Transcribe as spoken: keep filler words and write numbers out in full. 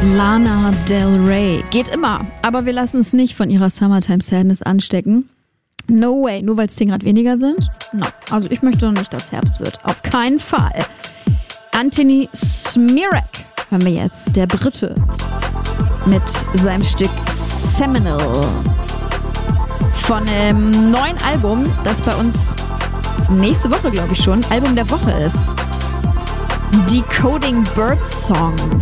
Lana Del Rey. Geht immer, aber wir lassen es nicht von ihrer Summertime Sadness anstecken. No way, nur weil es zehn Grad weniger sind? No, also ich möchte noch nicht, dass Herbst wird. Auf keinen Fall. Anthony Smirek hören wir jetzt, der Brite, mit seinem Stück Seminal von einem neuen Album, das bei uns nächste Woche, glaube ich schon, Album der Woche ist. Decoding Bird Song